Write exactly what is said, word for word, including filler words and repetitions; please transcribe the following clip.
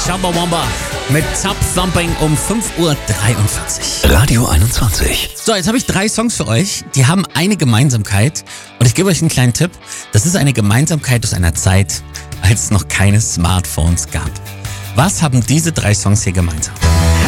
Chumbawamba mit Top Thumping um fünf Uhr dreiundvierzig. Radio einundzwanzig. So, jetzt habe ich drei Songs für euch. Die haben eine Gemeinsamkeit. Und ich gebe euch einen kleinen Tipp. Das ist eine Gemeinsamkeit aus einer Zeit, als es noch keine Smartphones gab. Was haben diese drei Songs hier gemeinsam?